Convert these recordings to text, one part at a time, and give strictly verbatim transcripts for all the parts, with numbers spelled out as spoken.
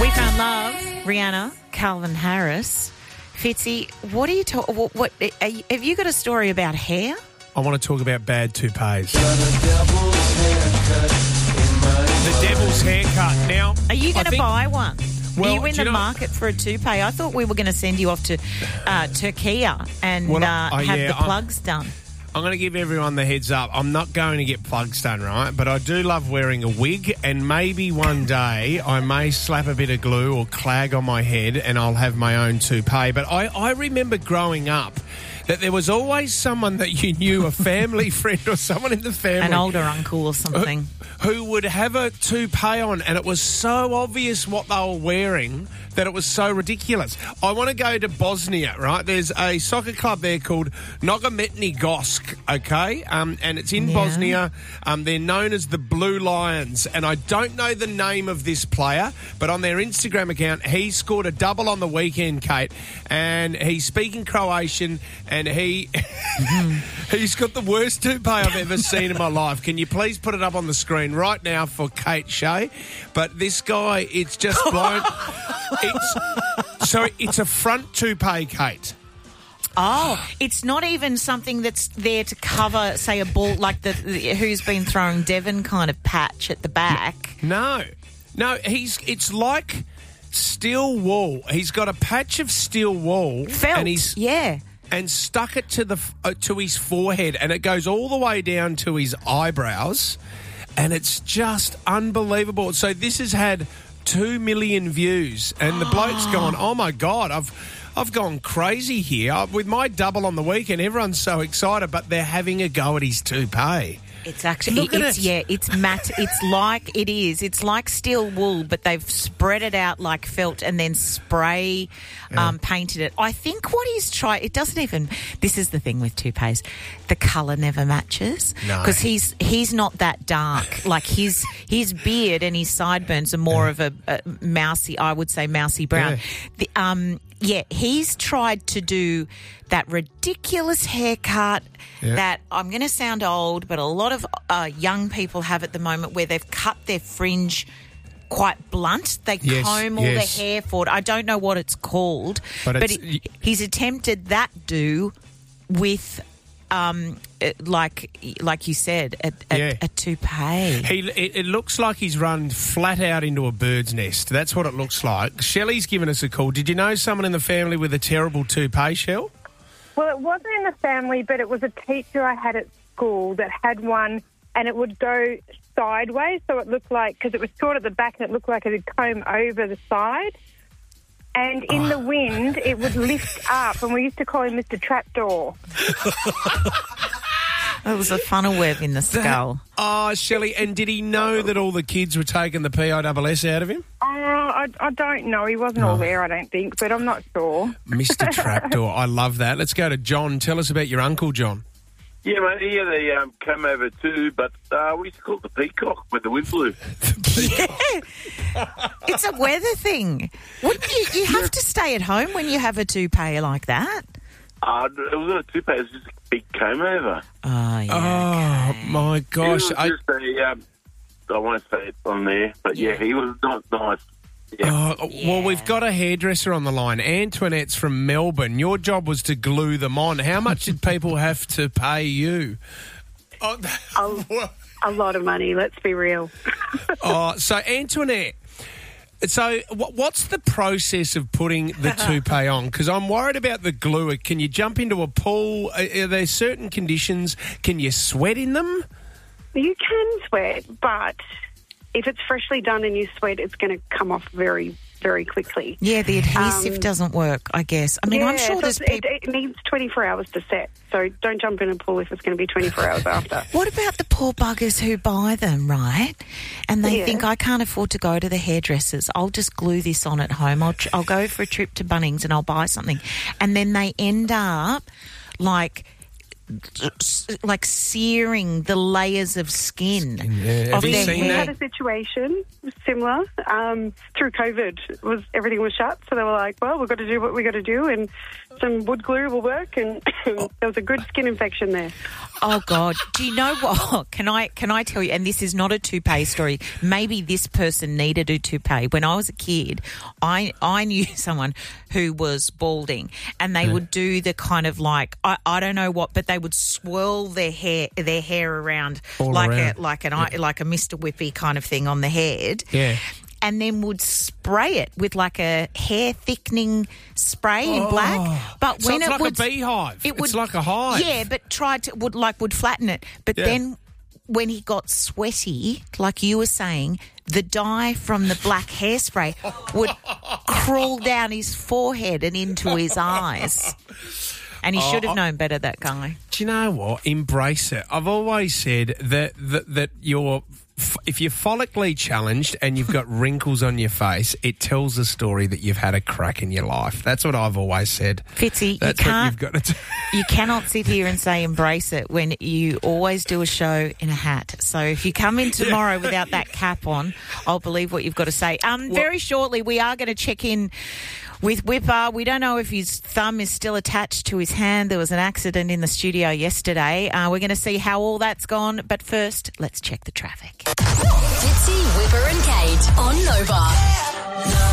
We Found Love, Rihanna, Calvin Harris. Fitzy, what are you talking? What, what are you, have you got a story about hair? I want to talk about bad toupees. The devil's haircut. Now, are you going to think, buy one? Well, are you in the you know, market for a toupee? I thought we were going to send you off to uh, Turkey and well, uh, oh, have yeah, the plugs I'm, done. I'm going to give everyone the heads up. I'm not going to get plugs done, right? But I do love wearing a wig, and maybe one day I may slap a bit of glue or clag on my head and I'll have my own toupee. But I, I remember growing up that there was always someone that you knew, a family friend or someone in the family. An older uncle or something. Who, who would have a toupee on, and it was so obvious what they were wearing that it was so ridiculous. I want to go to Bosnia, right? There's a soccer club there called Nogometni Gosk, okay? Um, and it's in yeah. Bosnia. Um, they're known as the Blue Lions, and I don't know the name of this player, but on their Instagram account, he scored a double on the weekend, Kate, and he's speaking Croatian, and he he's got the worst toupee I've ever seen in my life. Can you please put it up on the screen right now for Kate Shea? But this guy, it's just blown. It's, so it's a front toupee, Kate. Oh, it's not even something that's there to cover, say, a ball like the, the who's been throwing Devon kind of patch at the back. No, no, he's. It's like steel wool. He's got a patch of steel wool, felt, and he's yeah, and stuck it to the uh, to his forehead, and it goes all the way down to his eyebrows, and it's just unbelievable. So this has had two million views, and the bloke's gone, oh my God, I've I've gone crazy here. With my double on the weekend, everyone's so excited, but they're having a go at his toupee. It's actually, Look at it's, it. yeah, it's matte. It's like, it is. It's like steel wool, but they've spread it out like felt and then spray Yeah. um, painted it. I think what he's trying, it doesn't even, this is the thing with toupees, the colour never matches. No. Because he's, he's not that dark. Like his, his beard and his sideburns are more Yeah. of a, a mousy, I would say mousy brown. Yeah. The, um, yeah, he's tried to do that ridiculous haircut Yeah. that I'm going to sound old, but a lot of uh, young people have at the moment where they've cut their fringe quite blunt. They Yes, comb all yes. the hair forward. I don't know what it's called, But but, it's- he, he's attempted that do with, um, uh, like like you said, a, a, Yeah. a toupee. He, it, it looks like he's run flat out into a bird's nest. That's what it looks like. Shelley's given us a call. Did you know someone in the family with a terrible toupee, Shell? Well, it wasn't in the family, but it was a teacher I had at school that had one, and it would go sideways, so it looked like, because it was short at the back and it looked like it would comb over the side. And in Oh. the wind, it would lift up, and we used to call him Mister Trapdoor. It was a funnel web in the skull. Oh, Shelley, and did he know that all the kids were taking the P I S S out of him? Oh, I, I don't know. He wasn't Oh. aware, I don't think, but I'm not sure. Mister Trapdoor, I love that. Let's go to John. Tell us about your uncle, John. Yeah, mate, he had a um, come over too, but uh, we used to call it the peacock when the wind blew. Yeah. It's a weather thing. Wouldn't you, you have to stay at home when you have a toupee like that? Uh, it wasn't a toupee, it was just a big comb over. Oh, yeah. Oh, my He gosh. was I, just a, um, I won't say it on there, but yeah, he was not nice. Yeah. oh, Well, we've got a hairdresser on the line. Antoinette's from Melbourne. Your job was to glue them on. How much did people have to pay you? Oh, A, a lot of money, let's be real. oh, so Antoinette, so wh- what's the process of putting the toupee on? Because I'm worried about the glue. Can you jump into a pool? Are, are there certain conditions? Can you sweat in them? You can sweat, but if it's freshly done and you sweat, it's going to come off very, very quickly. Yeah, the adhesive Um, doesn't work, I guess. I mean, I'm Yeah, sure so there's it's- people... it, it needs twenty-four hours to set, so don't jump in a pool if it's going to be twenty-four hours after. What about the poor buggers who buy them, right? And they Yeah. think, I can't afford to go to the hairdressers. I'll just glue this on at home. I'll, tr- I'll go for a trip to Bunnings and I'll buy something. And then they end up, like, like searing the layers of skin. Yeah. Of Have you their seen We hair. had a situation similar um, through COVID. It was everything was shut, so they were like, "Well, we've got to do what we got to do, and some wood glue will work." And there was a good skin infection there. Oh God! Do you know what? Can I can I tell you? And this is not a toupee story. Maybe this person needed a toupee. When I was a kid, I I knew someone who was balding, and they would do the kind of like I, I don't know what, but they would swirl their hair their hair around All like around. a like an eye like a Mister Whippy kind of thing on the head. Yeah. And then would spray it with like a hair thickening spray in black. But So when it's it like would, a beehive. it would, It's like a hive. Yeah, but tried to would like would flatten it. But Yeah. then when he got sweaty, like you were saying, the dye from the black hairspray would crawl down his forehead and into his eyes. And he Oh, should have known better, that guy. Do you know what? Embrace it. I've always said that that, that you're, if you're follically challenged and you've got wrinkles on your face, it tells a story that you've had a crack in your life. That's what I've always said. Fitzy, That's you what can't. you've got to do. You cannot sit here and say embrace it when you always do a show in a hat. So if you come in tomorrow without that cap on, I'll believe what you've got to say. Um, very shortly, we are going to check in with Whipper. We don't know if his thumb is still attached to his hand. There was an accident in the studio yesterday. Uh, we're going to see how all that's gone. But first, let's check the traffic. Fitzy, Whipper and Kate on Nova.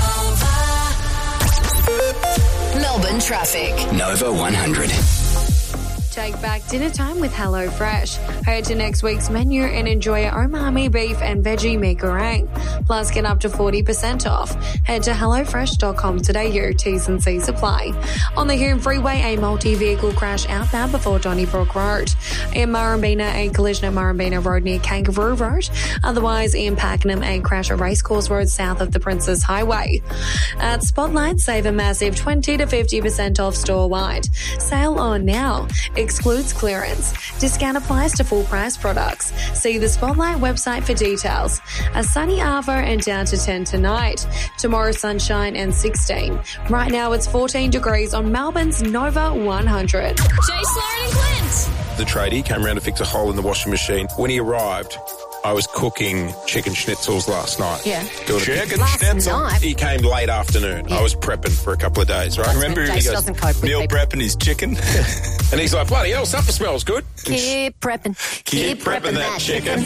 Nova. Melbourne traffic. Nova one hundred. Take back dinner time with HelloFresh. Head to next week's menu and enjoy umami beef and veggie meat goreng. Plus, get up to forty percent off. Head to hello fresh dot com today. Your T's and C's apply. On the Hume Freeway, a multi-vehicle crash outbound before Donnybrook Road. In Murrumbina, a collision at Murrumbina Road near Kangaroo Road. Otherwise, in Pakenham, a crash at Racecourse Road south of the Princess Highway. At Spotlight, save a massive twenty to fifty percent off store-wide. Sale on now. Excludes clearance. Discount applies to full price products. See the Spotlight website for details. A sunny Arvo and down to ten tonight. Tomorrow sunshine and sixteen. Right now it's fourteen degrees on Melbourne's Nova one hundred. Jace, Lauren and Clint. The tradie came around to fix a hole in the washing machine. When he arrived, I was cooking chicken schnitzels last night. Yeah. Doing Chicken schnitzel? night? He came late afternoon. I was prepping for a couple of days, right? Remember, Jace doesn't cope with meal people. prepping his chicken. And he's like, bloody hell, supper smells good. Keep prepping. Keep prepping that chicken.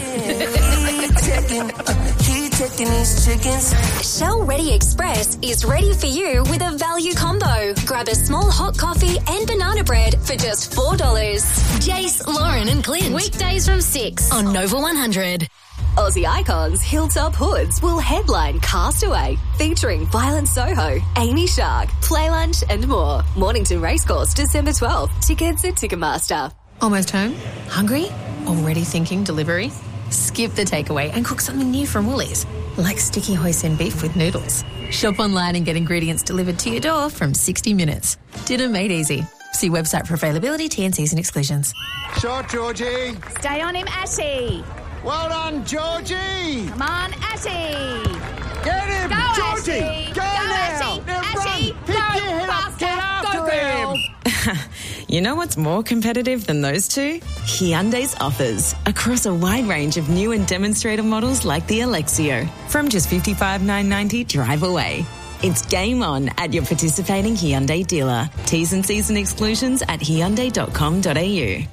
Shell Ready Express is ready for you with a value combo. Grab a small hot coffee and banana bread for just four dollars. Jace, Lauren and Clint. Weekdays from six on Nova one hundred. Aussie icons Hilltop Hoods will headline Castaway, featuring Violent Soho, Amy Shark, Play Lunch and more. Mornington Racecourse, December twelfth. Tickets at Ticketmaster. Almost home? Hungry? Already thinking delivery? Skip the takeaway and cook something new from Woolies, like sticky hoisin beef with noodles. Shop online and get ingredients delivered to your door from sixty minutes. Dinner made easy. See website for availability, T and Cs and exclusions. Shot, Georgie. Stay on him, Ashy. Well done, Georgie. Come on, Ashy. Get him, Go, Georgie. Ashy. Go, Go, now. Ashy. Now Ashy. run. Pick Go, your head up. faster. Get after Go, him. girl. You know what's more competitive than those two? Hyundai's offers across a wide range of new and demonstrator models like the Alexio. From just fifty-five thousand nine hundred ninety dollars drive away. It's game on at your participating Hyundai dealer. T's and C's and exclusions at hyundai dot com dot a u.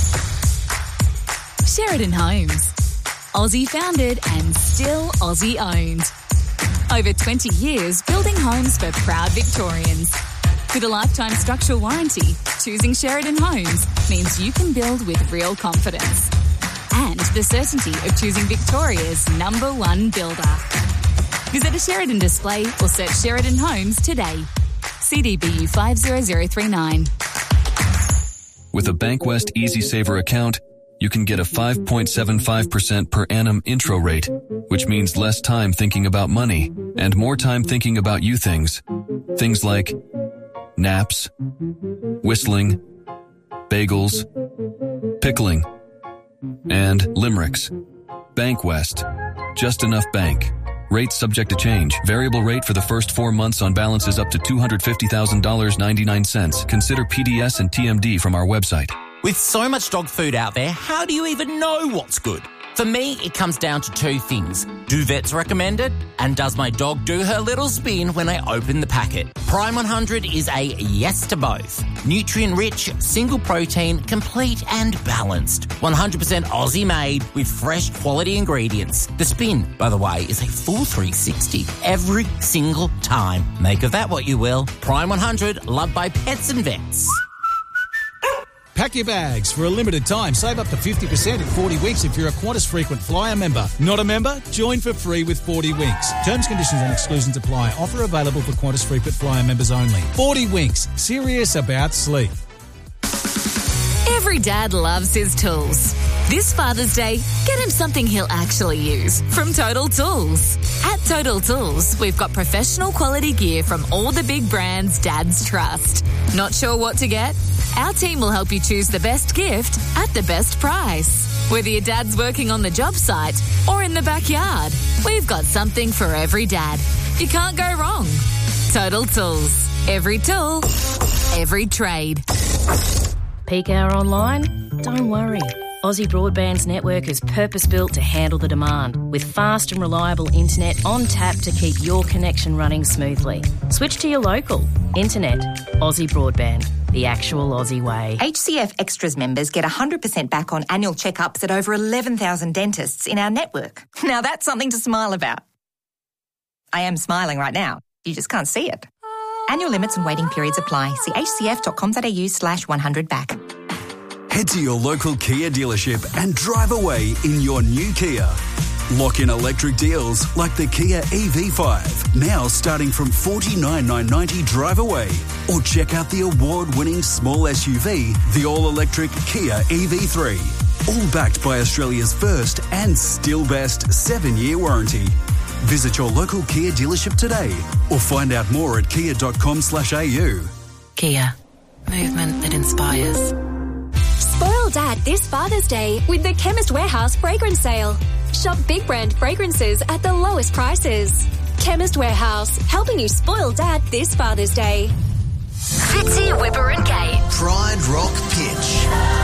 Sheridan Homes. Aussie founded and still Aussie owned. Over twenty years building homes for proud Victorians. With a lifetime structural warranty, choosing Sheridan Homes means you can build with real confidence. And the certainty of choosing Victoria's number one builder. Visit a Sheridan display or search Sheridan Homes today. C D B U five zero zero three nine. With a Bankwest Easy Saver account, you can get a five point seven five percent per annum intro rate, which means less time thinking about money and more time thinking about you things. Things like naps, whistling, bagels, pickling, and limericks. Bankwest. Just enough bank. Rates subject to change. Variable rate for the first four months on balances up to two hundred fifty thousand dollars and ninety-nine cents. Consider P D S and T M D from our website. With so much dog food out there, how do you even know what's good? For me, it comes down to two things. Do vets recommend it? And does my dog do her little spin when I open the packet? Prime one hundred is a yes to both. Nutrient-rich, single protein, complete and balanced. one hundred percent Aussie made with fresh quality ingredients. The spin, by the way, is a full three sixty every single time. Make of that what you will. Prime one hundred, loved by pets and vets. Pack your bags. For a limited time, save up to fifty percent in forty winks if you're a Qantas Frequent Flyer member. Not a member? Join for free with forty winks. Terms, conditions and exclusions apply. Offer available for Qantas Frequent Flyer members only. forty winks. Serious about sleep. Every dad loves his tools. This Father's Day, get him something he'll actually use from Total Tools. At Total Tools, we've got professional quality gear from all the big brands dads trust. Not sure what to get? Our team will help you choose the best gift at the best price. Whether your dad's working on the job site or in the backyard, we've got something for every dad. You can't go wrong. Total Tools. Every tool, every trade. Peak hour online? Don't worry. Aussie Broadband's network is purpose-built to handle the demand, with fast and reliable internet on tap to keep your connection running smoothly. Switch to your local. Internet. Aussie Broadband. The actual Aussie way. H C F Extras members get one hundred percent back on annual checkups at over eleven thousand dentists in our network. Now that's something to smile about. I am smiling right now. You just can't see it. Annual limits and waiting periods apply. See hcf.com.au slash 100 back. Head to your local Kia dealership and drive away in your new Kia. Lock in electric deals like the Kia E V five, now starting from forty-nine thousand nine hundred ninety drive away. Or check out the award-winning small S U V, the all-electric Kia E V three. All backed by Australia's first and still best seven-year warranty. Visit your local Kia dealership today or find out more at kia.com slash au. Kia. Movement that inspires. Spoil Dad this Father's Day with the Chemist Warehouse fragrance sale. Shop big brand fragrances at the lowest prices. Chemist Warehouse, helping you spoil Dad this Father's Day. Fitzy, Whipper and Kate. Pride Rock Pitch.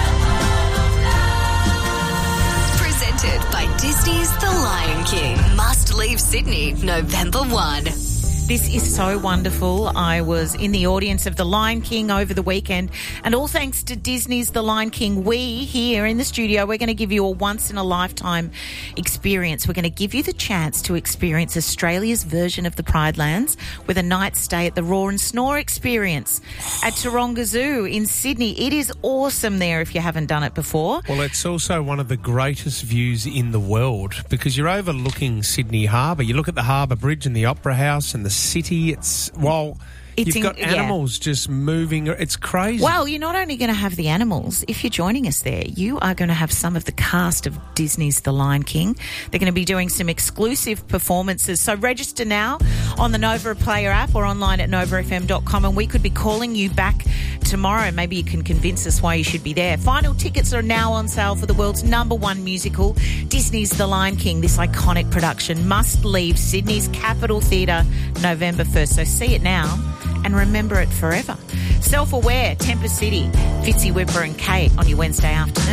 Presented by Disney's The Lion King. Must leave Sydney, November first. This is so wonderful. I was in the audience of The Lion King over the weekend, and all thanks to Disney's The Lion King, we here in the studio, we're going to give you a once-in-a-lifetime experience. We're going to give you the chance to experience Australia's version of the Pride Lands with a night stay at the Roar and Snore experience at Taronga Zoo in Sydney. It is awesome there if you haven't done it before. Well, it's also one of the greatest views in the world because you're overlooking Sydney Harbour. You look at the Harbour Bridge and the Opera House and the city. It's, well, It's you've in- got animals yeah. just moving. It's crazy. Well, you're not only going to have the animals. If you're joining us there, you are going to have some of the cast of Disney's The Lion King. They're going to be doing some exclusive performances. So register now on the Nova Player app or online at nova f m dot com, and we could be calling you back tomorrow. Maybe you can convince us why you should be there. Final tickets are now on sale for the world's number one musical, Disney's The Lion King. This iconic production must leave Sydney's Capitol Theatre November first. So see it now and remember it forever. Self-Aware, Tempest City, Fitzy, Whipper and Kate on your Wednesday afternoon.